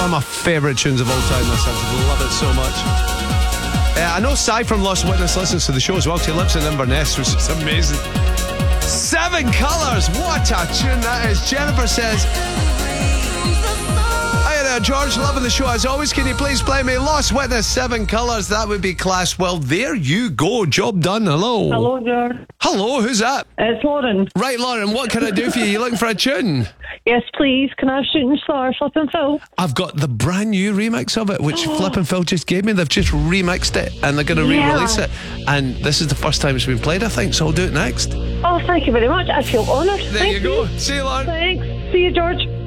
One of my favourite tunes of all time. This, I love it so much. I know Si from Lost Witness listens to the show as well. She lives in Inverness, which is amazing. 7 Colours. What a tune that is. Jennifer says, "Hi there, George. Loving the show as always. Can you please play me Lost Witness 7 Colours? That would be class." Well, there you go. Job done. Hello. Hello, George. Hello. Who's that? It's Lauren. Right, Lauren. What can I do for you? You looking for a tune? Yes, please. Can I have Shooting Star, Flip and Phil? I've got the brand new remix of it, which Flip and Phil just gave me. They've just remixed it and they're going to re-release it. And this is the first time it's been played, I think, so I'll do it next. Oh, thank you very much. I feel honoured. There you go. See you, Lauren. Thanks. See you, George.